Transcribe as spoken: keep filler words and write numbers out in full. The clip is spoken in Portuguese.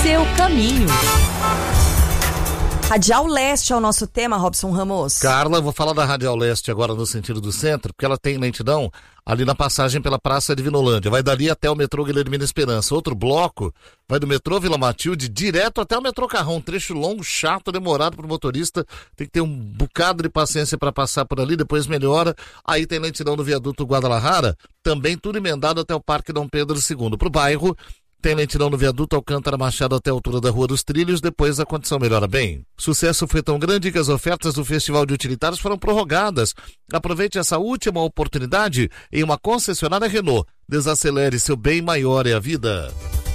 seu caminho. Radial Leste é o nosso tema, Robson Ramos. Carla, vou falar da Radial Leste agora no sentido do centro, porque ela tem lentidão ali na passagem pela Praça de Vinolândia. Vai dali até o metrô Guilhermina Esperança. Outro bloco vai do metrô Vila Matilde direto até o metrô Carrão. Um trecho longo, chato, demorado para o motorista. Tem que ter um bocado de paciência para passar por ali, depois melhora. Aí tem lentidão no viaduto Guadalajara, também tudo emendado até o Parque Dom Pedro segundo. Para o bairro, tem lentidão no viaduto Alcântara Machado até a altura da Rua dos Trilhos, depois a condição melhora bem. O sucesso foi tão grande que as ofertas do Festival de Utilitários foram prorrogadas. Aproveite essa última oportunidade em uma concessionária Renault. Desacelere, seu bem maior é a vida.